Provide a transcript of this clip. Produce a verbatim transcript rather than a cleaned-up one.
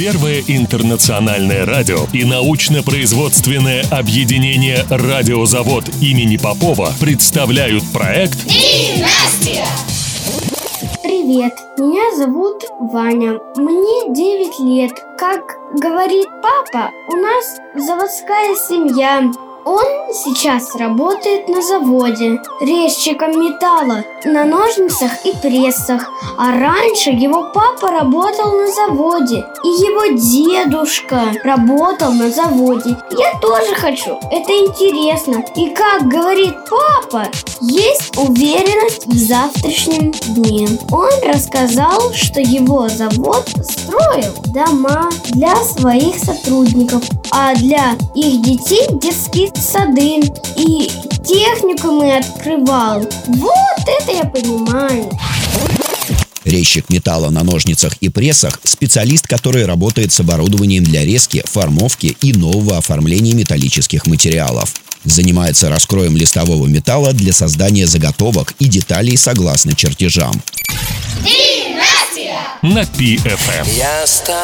Первое интернациональное радио и научно-производственное объединение «Радиозавод» имени Попова представляют проект «Династия». Привет, меня зовут Ваня, мне девять лет. Как говорит папа, у нас заводская семья. Он сейчас работает на заводе резчиком металла, на ножницах и прессах. А раньше его папа работал на заводе, и его дедушка работал на заводе. Я тоже хочу, это интересно. И как говорит папа, есть уверенность в завтрашнем дне. Он рассказал, что его завод строил дома для своих сотрудников, а для их детей детские сады и техникумы открывал. Вот это я понимаю. Резчик металла на ножницах и прессах – специалист, который работает с оборудованием для резки, формовки и нового оформления металлических материалов. Занимается раскроем листового металла для создания заготовок и деталей согласно чертежам. Династия на Пи эф эм.